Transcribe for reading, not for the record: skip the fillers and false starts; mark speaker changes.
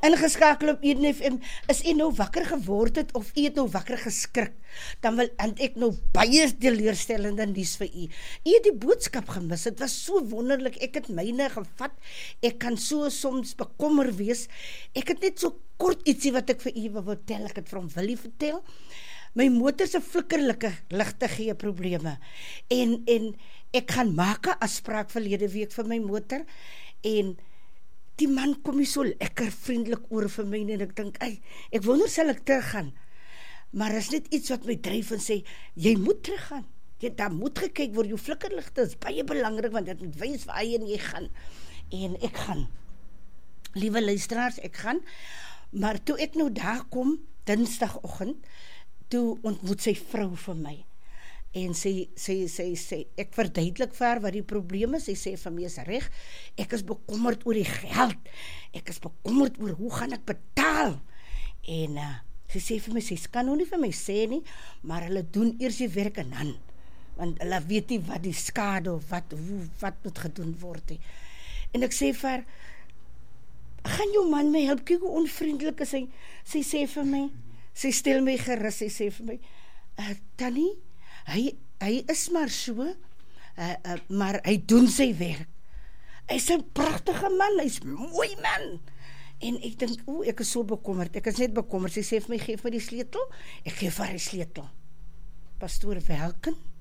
Speaker 1: ingeskakel op Eden FM, is u nou wakker geword het, of u het nou wakker geskrik, dan wil ek nou baie teleurstellende nuus vir u. U het die boodskap gemis, het was so wonderlik, ek het myne gevat, ek kan so soms bekommer wees, ek het net so kort ietsie wat ek vir u wil vertel, ek het vir hom Willie vertel, my motor se flikkerlike ligte gee probleme, en ek gaan maak 'n afspraak verlede week vir my motor, en die man kom nie so lekker vriendelik oor vir my, en ek dink, ek wonder sal ek teruggaan, maar is net iets wat my dryf en sê, jy moet teruggaan, daar moet gekyk word, jou flikkerligte is baie belangrik, want dit moet wys waarheen jy gaan, en ek gaan, liewe luisteraars, ek gaan, maar toe ek nou daar kom, dinsdagoggend, toe ontmoet sy vrou vir my, en sy, ek verduidelik vir haar wat die probleem is, sy sê vir my is reg, ek is bekommerd oor die geld, ek is bekommerd oor hoe gaan ek betaal, en sy sê vir my, sy kan nou nie vir my sê nie, maar hulle doen eers die werk en dan, want hulle weet nie wat die skade, of wat moet gedoen word, en ek sê vir haar, gaan jou man my help, kyk hoe onvriendelik is hy, sy sê vir my, sy stel my gerus, sy sê vir my, Tannie, hy is maar so, maar hy doen sy werk. Hy is 'n pragtige man, hy is mooi man. En ek dink, ek is so bekommerd, ek is net bekommerd, sy sê vir my, geef my die sleutel, ek geef haar die sleutel. Pastoor Welken,